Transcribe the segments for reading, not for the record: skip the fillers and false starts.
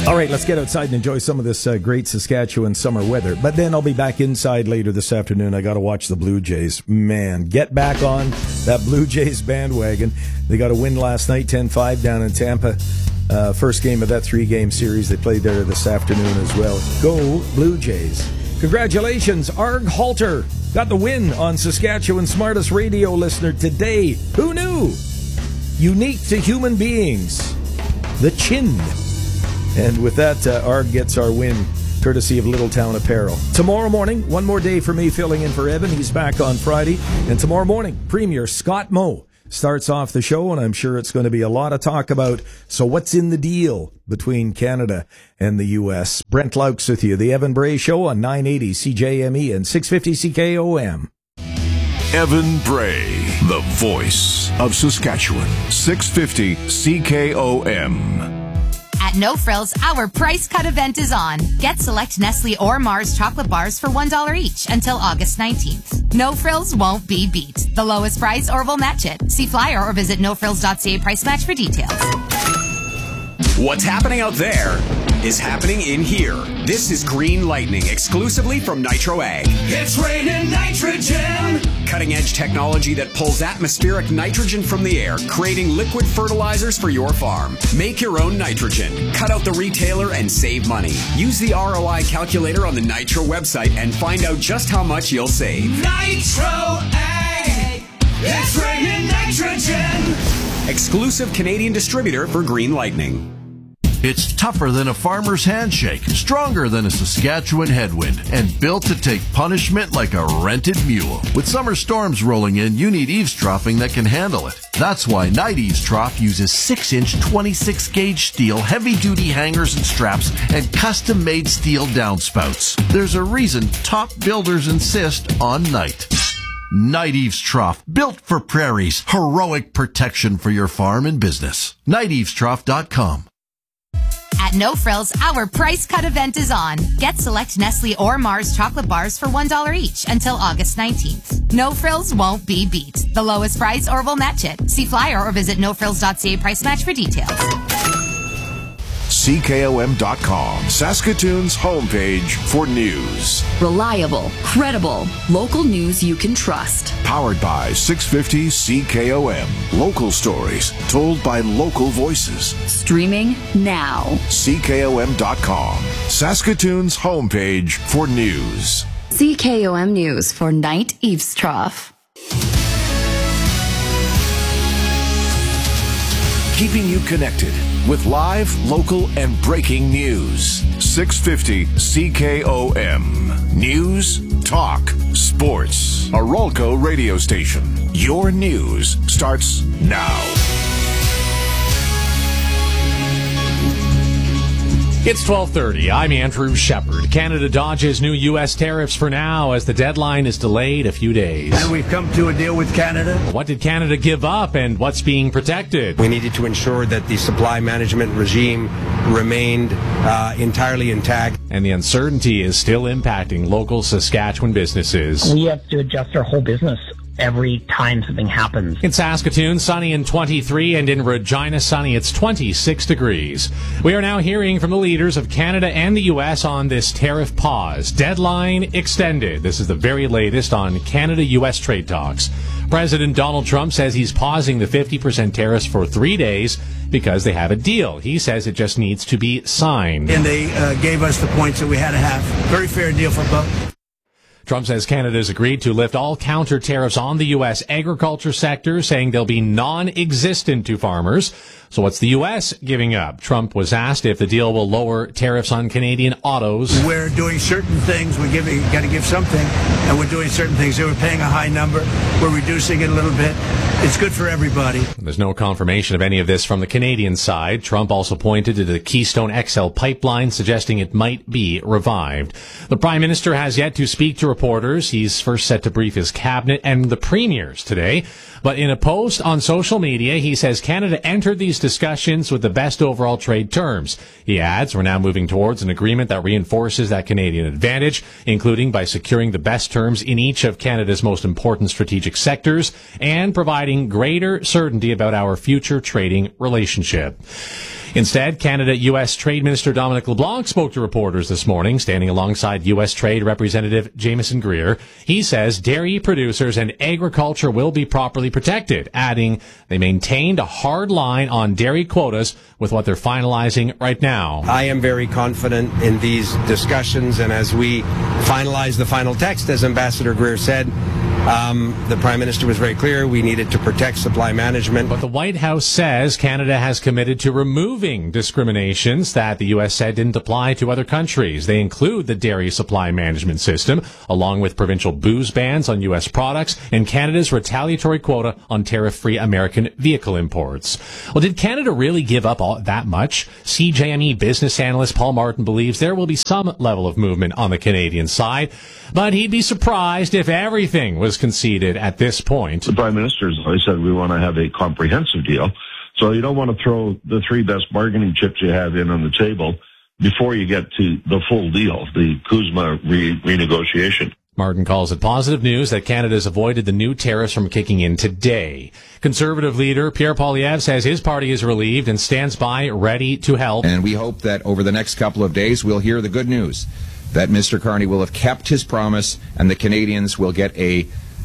All right, let's get outside and enjoy some of this great Saskatchewan summer weather. But then I'll be back inside later this afternoon. I got to watch the Blue Jays. Man, get back on that Blue Jays bandwagon. They got a win last night, 10-5 down in Tampa. First game of that 3-game series. They played there this afternoon as well. Go Blue Jays. Congratulations, Arg Halter. Got the win on Saskatchewan's smartest radio listener today. Who knew? Unique to human beings. The Chin. And with that, Arg gets our win, courtesy of Littletown Apparel. Tomorrow morning, one more day for me filling in for Evan. He's back on Friday. And tomorrow morning, Premier Scott Moe starts off the show, and I'm sure it's going to be a lot of talk about, so what's in the deal between Canada and the U.S.? Brent Laux with you, The Evan Bray Show on 980 CJME and 650 CKOM. Evan Bray, the voice of Saskatchewan, 650 CKOM. At No Frills, our price cut event is on. Get select Nestle or Mars chocolate bars for $1 each until August 19th. No Frills won't be beat. The lowest price or we'll match it. See flyer or visit nofrills.ca price match for details. What's happening out there is happening in here. This is Green Lightning, exclusively from Nitro Ag. It's raining nitrogen! Cutting-edge technology that pulls atmospheric nitrogen from the air, creating liquid fertilizers for your farm. Make your own nitrogen. Cut out the retailer and save money. Use the ROI calculator on the Nitro website and find out just how much you'll save. Nitro Ag! It's raining nitrogen! Exclusive Canadian distributor for Green Lightning. It's tougher than a farmer's handshake, stronger than a Saskatchewan headwind, and built to take punishment like a rented mule. With summer storms rolling in, you need eaves troughing that can handle it. That's why Night Eaves Trough uses 6-inch 26-gauge steel, heavy-duty hangers and straps, and custom-made steel downspouts. There's a reason top builders insist on Night. Night Eaves Trough, built for prairies, heroic protection for your farm and business. NightEavesTrough.com. At No Frills, our price cut event is on. Get select Nestle or Mars chocolate bars for $1 each until August 19th. No Frills won't be beat. The lowest price or we'll match it. See flyer or visit nofrills.ca price match for details. CKOM.com, Saskatoon's homepage for news. Reliable, credible, local news you can trust. Powered by 650 CKOM. Local stories told by local voices. Streaming now. CKOM.com, Saskatoon's homepage for news. CKOM News for Night Eaves Trough. Keeping you connected with live, local, and breaking news. 650 CKOM. News, talk, sports. A Rolco radio station. Your news starts now. It's 12:30. I'm Andrew Shepard. Canada dodges new U.S. tariffs for now as the deadline is delayed a few days. And we've come to a deal with Canada. What did Canada give up and what's being protected? We needed to ensure that the supply management regime remained entirely intact. And the uncertainty is still impacting local Saskatchewan businesses. We have to adjust our whole business every time something happens. In Saskatoon, sunny and 23, and in Regina, sunny, it's 26 degrees. We are now hearing from the leaders of Canada and the U.S. on this tariff pause. Deadline extended. This is the very latest on Canada-U.S. trade talks. President Donald Trump says he's pausing the 50% tariffs for 3 days because they have a deal. He says it just needs to be signed. And they gave us the points that we had to have. Very fair deal for both. Trump says Canada has agreed to lift all counter tariffs on the U.S. agriculture sector, saying they'll be non-existent to farmers. So what's the U.S. giving up? Trump was asked if the deal will lower tariffs on Canadian autos. We're doing certain things. We're got to give something, and we're doing certain things. They were paying a high number. We're reducing it a little bit. It's good for everybody. There's no confirmation of any of this from the Canadian side. Trump also pointed to the Keystone XL pipeline, suggesting it might be revived. The Prime Minister has yet to speak to reporters. He's first set to brief his cabinet and the premiers today. But in a post on social media, he says Canada entered these discussions with the best overall trade terms. He adds, we're now moving towards an agreement that reinforces that Canadian advantage, including by securing the best terms in each of Canada's most important strategic sectors and providing greater certainty about our future trading relationship. Instead, Canada-U.S. Trade Minister Dominic LeBlanc spoke to reporters this morning, standing alongside U.S. Trade Representative Jameson Greer. He says dairy producers and agriculture will be properly protected, adding they maintained a hard line on dairy quotas with what they're finalizing right now. I am very confident in these discussions, and as we finalize the final text, as Ambassador Greer said, the Prime Minister was very clear we needed to protect supply management. But the White House says Canada has committed to removing discriminations that the U.S. said didn't apply to other countries. They include the dairy supply management system, along with provincial booze bans on U.S. products and Canada's retaliatory quota on tariff-free American vehicle imports. Well, did Canada really give up all that much? CJME business analyst Paul Martin believes there will be some level of movement on the Canadian side, but he'd be surprised if everything was conceded at this point. The Prime Minister has always said we want to have a comprehensive deal. So you don't want to throw the three best bargaining chips you have in on the table before you get to the full deal, the CUSMA renegotiation. Martin calls it positive news that Canada's avoided the new tariffs from kicking in today. Conservative leader Pierre Poilievre says his party is relieved and stands by ready to help. And we hope that over the next couple of days we'll hear the good news that Mr. Carney will have kept his promise and the Canadians will get a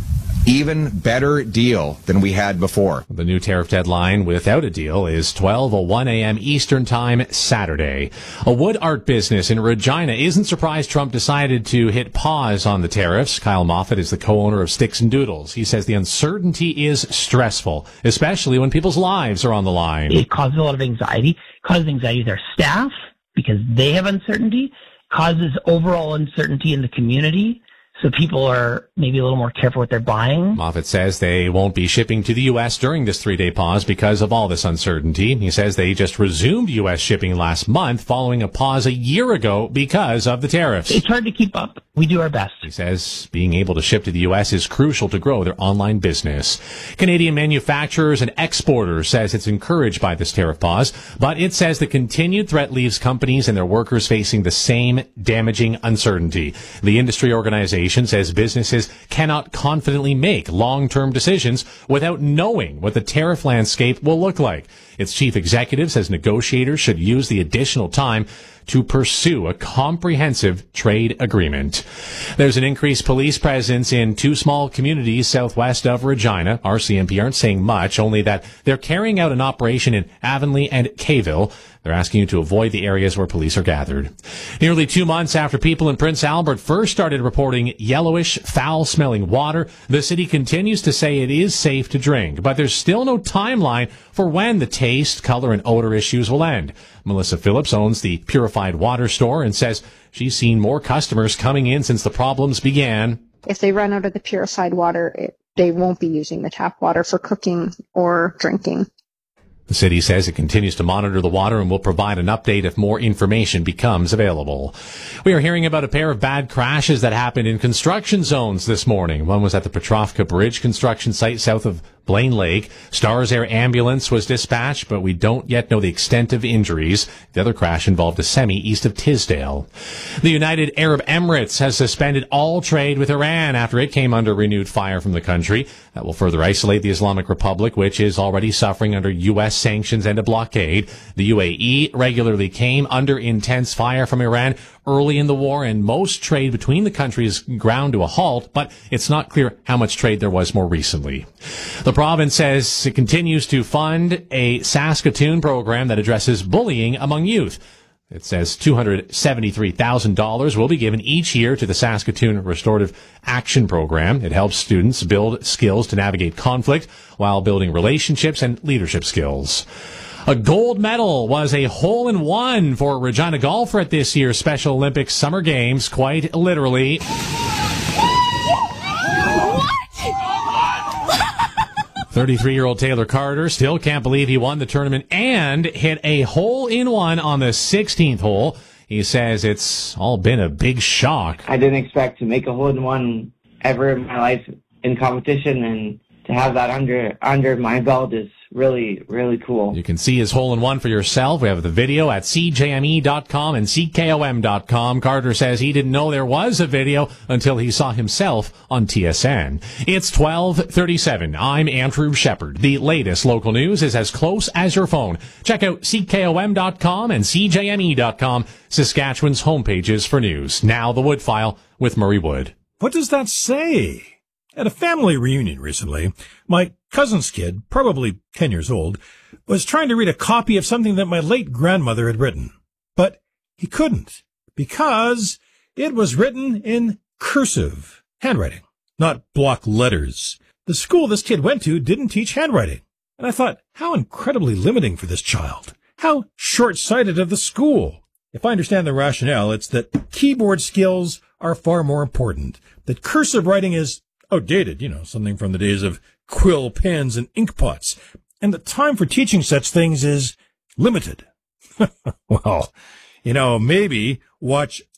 even better deal than we had before. The new tariff deadline without a deal is 12:01 a.m. Eastern Time Saturday. A wood art business in Regina isn't surprised Trump decided to hit pause on the tariffs. Kyle Moffat is the co-owner of Sticks and Doodles. He says the uncertainty is stressful, especially when people's lives are on the line. It causes a lot of anxiety. It causes anxiety to their staff because they have uncertainty. It causes overall uncertainty in the community. So people are maybe a little more careful what they're buying. Moffat says they won't be shipping to the U.S. during this 3-day pause because of all this uncertainty. He says they just resumed U.S. shipping last month following a pause a year ago because of the tariffs. It's hard to keep up. We do our best. He says being able to ship to the U.S. is crucial to grow their online business. Canadian manufacturers and exporters says it's encouraged by this tariff pause, but it says the continued threat leaves companies and their workers facing the same damaging uncertainty. The industry organization says businesses cannot confidently make long-term decisions without knowing what the tariff landscape will look like. Its chief executive says negotiators should use the additional time to pursue a comprehensive trade agreement. There's an increased police presence in two small communities southwest of Regina. RCMP aren't saying much, only that they're carrying out an operation in Avonlea and Cayville. They're asking you to avoid the areas where police are gathered. Nearly 2 months after people in Prince Albert first started reporting yellowish, foul-smelling water, the city continues to say it is safe to drink, but there's still no timeline for when the taste, color, and odor issues will end. Melissa Phillips owns the Purified Water store and says she's seen more customers coming in since the problems began. If they run out of the purified water, they won't be using the tap water for cooking or drinking. The city says it continues to monitor the water and will provide an update if more information becomes available. We are hearing about a pair of bad crashes that happened in construction zones this morning. One was at the Petrovka Bridge construction site south of Blaine Lake. Stars Air ambulance was dispatched, but we don't yet know the extent of injuries. The other crash involved a semi east of Tisdale. The United Arab Emirates has suspended all trade with Iran after it came under renewed fire from the country. That will further isolate the Islamic Republic, which is already suffering under U.S. sanctions and a blockade. The UAE regularly came under intense fire from Iran early in the war, and most trade between the countries ground to a halt, but it's not clear how much trade there was more recently. The province says it continues to fund a Saskatoon program that addresses bullying among youth. It says $273,000 will be given each year to the Saskatoon Restorative Action Program. It helps students build skills to navigate conflict while building relationships and leadership skills. A gold medal was a hole-in-one for a Regina golfer at this year's Special Olympics Summer Games, quite literally. 33-year-old Taylor Carter still can't believe he won the tournament and hit a hole-in-one on the 16th hole. He says it's all been a big shock. I didn't expect to make a hole-in-one ever in my life in competition, and to have that under my belt is really, really cool. You can see his hole-in-one for yourself. We have the video at CJME.com and CKOM.com. Carter says he didn't know there was a video until he saw himself on TSN. It's 12:37. I'm Andrew Shepard. The latest local news is as close as your phone. Check out CKOM.com and CJME.com, Saskatchewan's homepages for news. Now the Wood File with Murray Wood. What does that say? At a family reunion recently, my cousin's kid, probably 10 years old, was trying to read a copy of something that my late grandmother had written. But he couldn't, because it was written in cursive handwriting, not block letters. The school this kid went to didn't teach handwriting. And I thought, how incredibly limiting for this child. How short-sighted of the school. If I understand the rationale, it's that keyboard skills are far more important. That cursive writing is outdated, something from the days of quill pens and ink pots. And the time for teaching such things is limited. Well, maybe watch